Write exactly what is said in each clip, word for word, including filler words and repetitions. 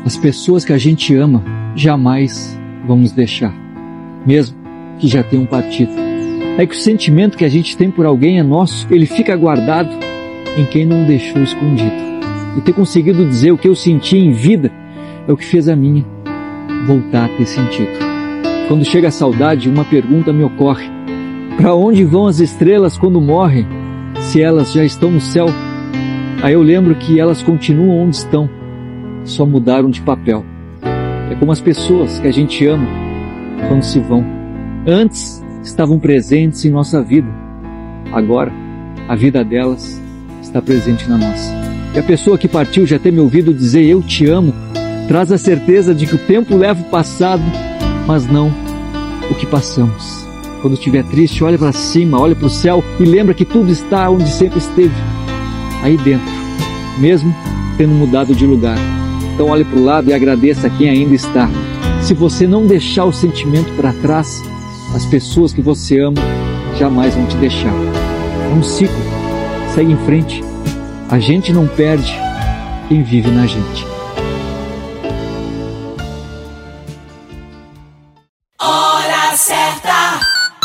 As pessoas que a gente ama jamais vão nos deixar, mesmo que já tenham partido. É que o sentimento que a gente tem por alguém é nosso, ele fica guardado em quem não deixou escondido. E ter conseguido dizer o que eu senti em vida é o que fez a minha voltar a ter sentido. Quando chega a saudade, uma pergunta me ocorre: para onde vão as estrelas quando morrem, se elas já estão no céu? Aí eu lembro que elas continuam onde estão, só mudaram de papel. É como as pessoas que a gente ama quando se vão. Antes estavam presentes em nossa vida, agora a vida delas está presente na nossa. E a pessoa que partiu já ter me ouvido dizer eu te amo, traz a certeza de que o tempo leva o passado, mas não o que passamos. Quando estiver triste, olha para cima, olha para o céu e lembra que tudo está onde sempre esteve, aí dentro, mesmo tendo mudado de lugar. Então olhe para o lado e agradeça a quem ainda está. Se você não deixar o sentimento para trás, as pessoas que você ama jamais vão te deixar. É um ciclo, segue em frente. A gente não perde quem vive na gente. Hora certa.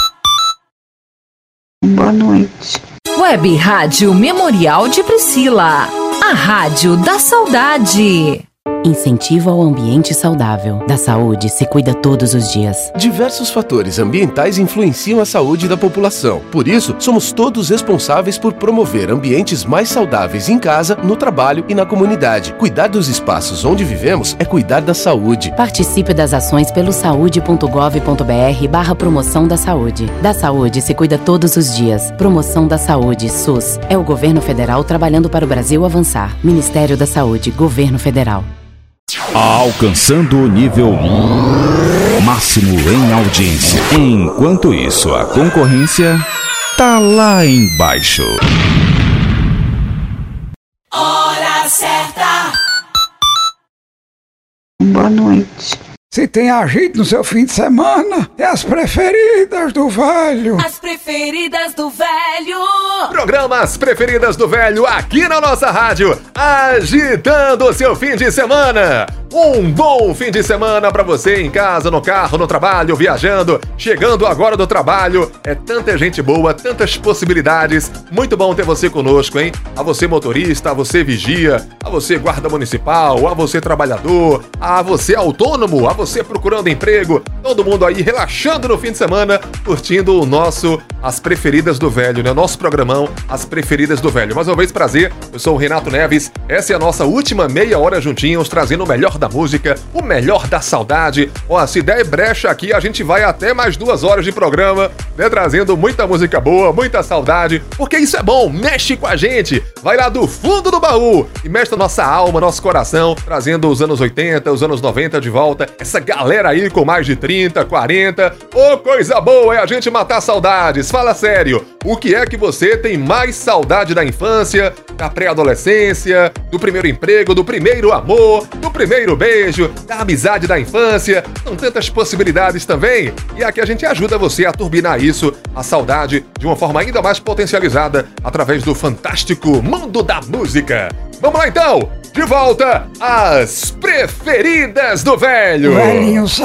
Boa noite. Web Rádio Memorial de Priscila, a rádio da saudade. Incentivo ao ambiente saudável. Da saúde se cuida todos os dias. Diversos fatores ambientais influenciam a saúde da população. Por isso, somos todos responsáveis por promover ambientes mais saudáveis em casa, no trabalho e na comunidade. Cuidar dos espaços onde vivemos é cuidar da saúde. Participe das ações pelo saúde ponto gov ponto br barra promoção da saúde. Da saúde se cuida todos os dias. Promoção da Saúde, SUS. É o governo federal trabalhando para o Brasil avançar. Ministério da Saúde, Governo Federal. Alcançando o nível máximo em audiência. Enquanto isso, a concorrência tá lá embaixo. Hora certa. Boa noite. Se tem agito no seu fim de semana, é as preferidas do velho. As preferidas do velho. Programas preferidas do velho aqui na nossa rádio, agitando o seu fim de semana. Um bom fim de semana pra você em casa, no carro, no trabalho, viajando, chegando agora do trabalho. É tanta gente boa, tantas possibilidades. Muito bom ter você conosco, hein? A você motorista, a você vigia, a você guarda municipal, a você trabalhador, a você autônomo, a você procurando emprego. Todo mundo aí relaxando no fim de semana, curtindo o nosso As Preferidas do Velho, né? Nosso programão As Preferidas do Velho. Mais uma vez, prazer. Eu sou o Renato Neves. Essa é a nossa última meia hora juntinhos, trazendo o melhor da música, o melhor da saudade. Ó, se der brecha aqui, a gente vai até mais duas horas de programa, né? Trazendo muita música boa, muita saudade, porque isso é bom, mexe com a gente. Vai lá do fundo do baú e mexe na nossa alma, nosso coração, trazendo os anos oitenta, os anos noventa de volta. Essa galera aí com mais de trinta, quarenta. Ô, coisa boa é a gente matar saudades. Fala sério, o que é que você tem mais saudade da infância, da pré-adolescência, do primeiro emprego, do primeiro amor, do primeiro beijo, da amizade da infância? São tantas possibilidades também. E aqui a gente ajuda você a turbinar isso, a saudade, de uma forma ainda mais potencializada através do fantástico mundo da música. Vamos lá então, de volta às Preferidas do Velho. Velhinho